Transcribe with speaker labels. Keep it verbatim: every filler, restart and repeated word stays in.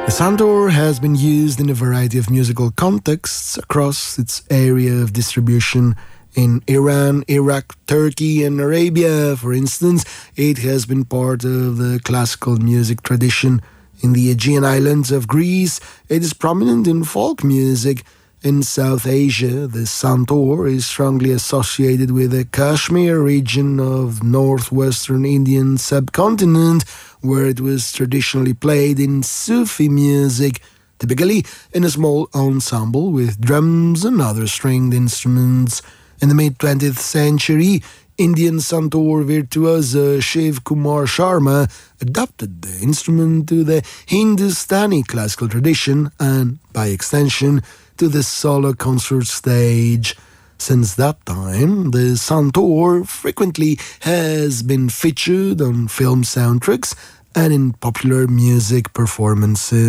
Speaker 1: The santoor has been used in a variety of musical contexts across its area of distribution. In Iran, Iraq, Turkey, and Arabia, for instance, it has been part of the classical music tradition. In the Aegean islands of Greece, it is prominent in folk music. In South Asia, the santoor is strongly associated with the Kashmir region of northwestern Indian subcontinent, where it was traditionally played in Sufi music, typically in a small ensemble with drums and other stringed instruments. In the mid-twentieth century, Indian santoor virtuoso Shiv Kumar Sharma adapted the instrument to the Hindustani classical tradition and, by extension, to the solo concert stage. Since that time, the santoor frequently has been featured on film soundtracks and in popular music performances.